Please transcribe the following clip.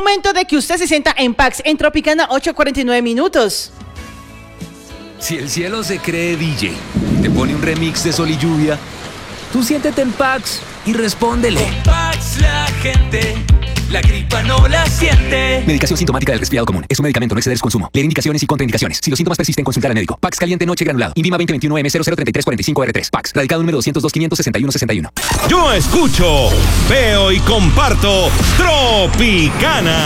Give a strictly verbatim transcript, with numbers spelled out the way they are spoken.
momento de que usted se sienta en Pax en Tropicana ocho cuarenta y nueve minutos. Si el cielo se cree D J, te pone un remix de Sol y Lluvia, tú siéntete en Pax y respóndele. Con Pax la gente, la gripa no la siente. Medicación sintomática del resfriado común. Es un medicamento, no exceder su consumo. Leer indicaciones y contraindicaciones. Si los síntomas persisten, consultar al médico. Pax caliente noche granulado. Invima veinte veintiuno M cero cero treinta y tres cuarenta y cinco R tres. Pax. Radicado número doscientos dos quinientos sesenta y uno sesenta y uno. Yo escucho, veo y comparto Tropicana.